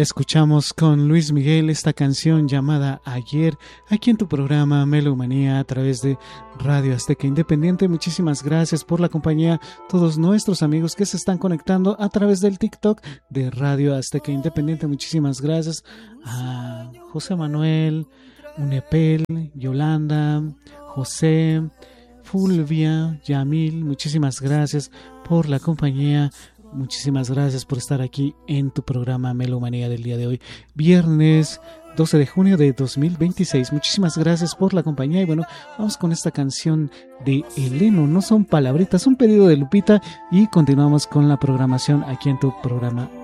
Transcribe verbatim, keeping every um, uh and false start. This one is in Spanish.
Escuchamos con Luis Miguel esta canción llamada Ayer, aquí en tu programa Melomanía a través de Radio Azteca Independiente. Muchísimas gracias por la compañía, todos nuestros amigos que se están conectando a través del TikTok de Radio Azteca Independiente. Muchísimas gracias a José Manuel, Unepel, Yolanda, José, Fulvia, Yamil. Muchísimas gracias por la compañía. Muchísimas gracias por estar aquí en tu programa Melomanía del día de hoy, viernes doce de junio de dos mil veintiséis. Muchísimas gracias por la compañía y bueno, vamos con esta canción de Eleno, no son palabritas, un pedido de Lupita y continuamos con la programación aquí en tu programa